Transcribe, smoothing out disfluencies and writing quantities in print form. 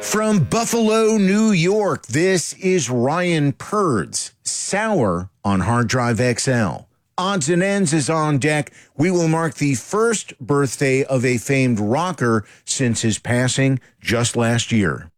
From Buffalo, New York, this is Ryan Purds, Sour on Hard Drive XL. Odds and Ends is on deck. We will mark the first birthday of a famed rocker since his passing just last year.